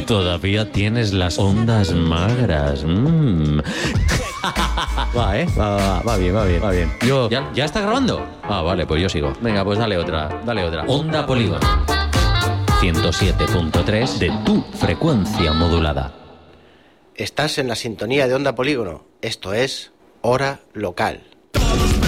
Todavía tienes las ondas magras. Va, va bien. Yo, ¿ya está grabando? Ah, vale, pues yo sigo. Venga, pues dale otra. Onda Polígono 107.3 de tu frecuencia modulada. Estás en la sintonía de Onda Polígono. Esto es Hora Local.